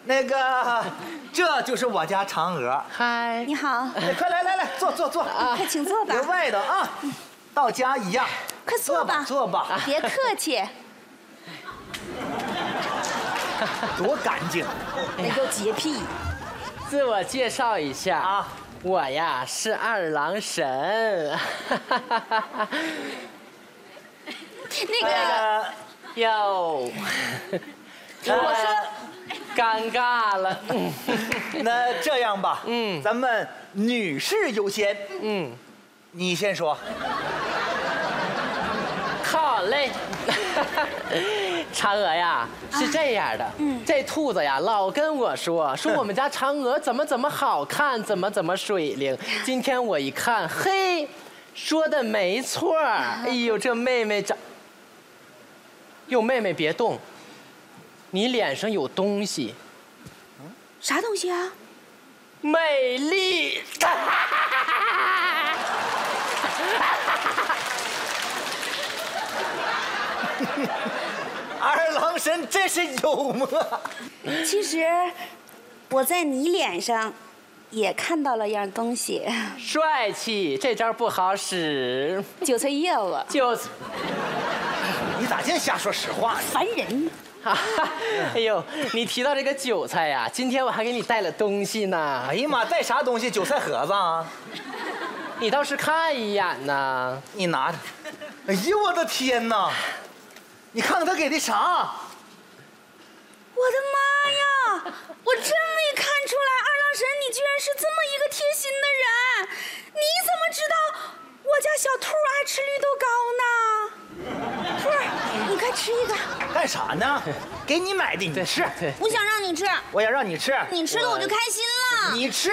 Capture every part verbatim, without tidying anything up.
那个，这就是我家嫦娥。 嗨， 你好， 哎快来来来，坐坐坐啊，快请坐吧。 别外头啊，到家一样。 快坐吧， 坐吧。 别客气。 多干净！ 那叫洁癖。 自我介绍一下啊， 我呀是二郎神。 那个， 哟， 我说。 尴尬了， 那这样吧， 嗯， 咱们女士优先， 嗯， 你先说。 好嘞，嫦娥呀，是这样的，嗯，这兔子呀老跟我说说我们家嫦娥怎么怎么好看，怎么怎么水灵。今天我一看，嘿，说的没错，哎呦，这妹妹长，哟，妹妹别动。你脸上有东西， 啥东西啊？ 美丽。 二郎神真是幽默。 其实我在你脸上也看到了样东西。 帅气，这招不好使。 韭菜叶子。 就， 你咋净瞎说实话呢？ 烦人。 哎呦，你提到这个韭菜呀，今天我还给你带了东西呢。 哎呀妈，带啥东西？韭菜盒子啊？ 你倒是看一眼呢。 你拿着。哎呦我的天哪！你看看他给的啥？ 我的妈呀！我真没看出来，二郎神你居然是这么一个贴心的人。你怎么知道我家小兔爱吃绿豆糕呢？兔儿，你快吃一个。 干啥呢？给你买的，你吃。 不想让你吃， 我要让你吃。 你吃了我就开心了。 你吃。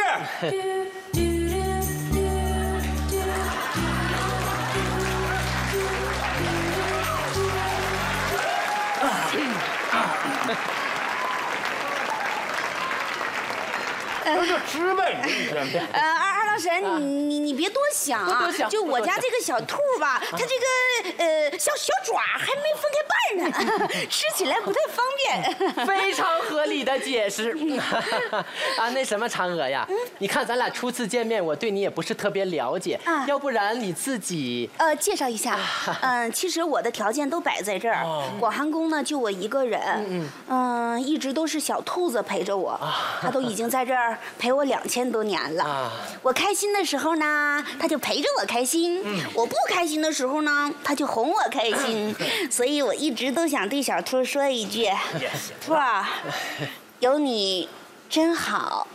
那就吃呗，你这。 呃，二二郎神，你你你别多想啊，就我家这个小兔吧，它这个呃小小爪还没分开瓣呢，吃起来不太方便。 非常合理的解释。啊，那什么嫦娥呀，你看咱俩初次见面，我对你也不是特别了解，要不然你自己呃介绍一下。嗯，其实我的条件都摆在这儿，广寒宫呢就我一个人，嗯嗯，一直都是小兔子陪着我，它都已经在这儿陪我两千多年了。我开心的时候呢，它就陪着我开心；我不开心的时候呢，它就哄我开心。所以我一直都想对小兔说一句：兔儿，有你真好。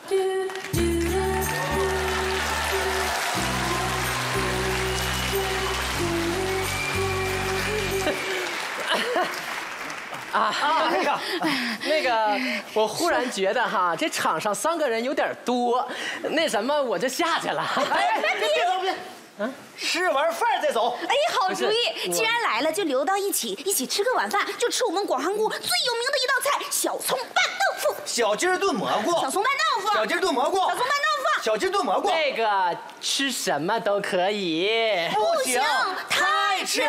啊，哎呀，那个，我忽然觉得哈，这场上三个人有点多，那什么，我就下去了。 哎，别走别。嗯，吃完饭再走。 哎，好主意！既然来了，就留到一起，一起吃个晚饭，就吃我们广寒宫最有名的一道菜——小葱拌豆腐。 小鸡儿炖蘑菇。 小葱拌豆腐。 小鸡儿炖蘑菇。 小葱拌豆腐。 小鸡儿炖蘑菇。 这个吃什么都可以。 不行，太吃。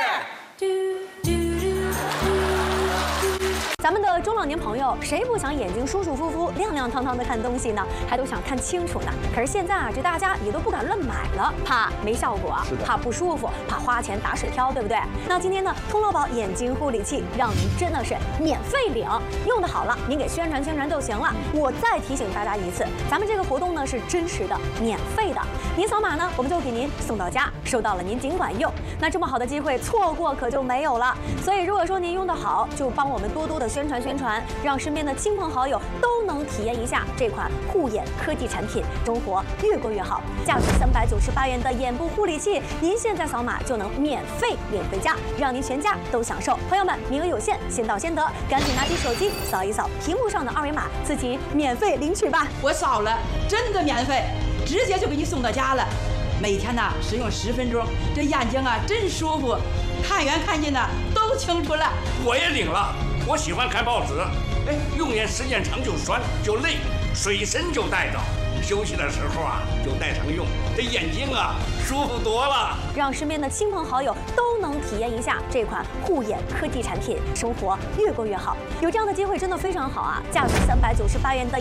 咱们的中老年朋友，谁不想眼睛舒舒服服、亮亮堂堂的看东西呢？还都想看清楚呢。可是现在啊，这大家也都不敢乱买了，怕没效果，怕不舒服，怕花钱打水漂，对不对？那今天呢，通乐宝眼睛护理器让您真的是免费领，用的好了，您给宣传宣传就行了。我再提醒大家一次，咱们这个活动呢是真实的、免费的，您扫码呢，我们就给您送到家，收到了您尽管用。那这么好的机会，错过可就没有了。所以如果说您用的好，就帮我们多多的宣传宣传，让身边的亲朋好友都能体验一下这款护眼科技产品，生活越过越好。价值三百九十八元的眼部护理器，您现在扫码就能免费领回家，让您全家都享受。朋友们，名额有限，先到先得，赶紧拿起手机扫一扫屏幕上的二维码，自己免费领取吧。 我扫了，真的免费，直接就给你送到家了。每天呢使用十分钟，这眼睛啊真舒服，看远看近呢都清楚了。 我也领了。我喜欢看报纸，哎，用眼时间长就酸就累，水参就带着，休息的时候啊就带上用，这眼睛啊舒服多了。 让身边的亲朋好友都能体验一下这款护眼科技产品，生活越过越好。有这样的机会真的非常好啊！价值三百九十八元的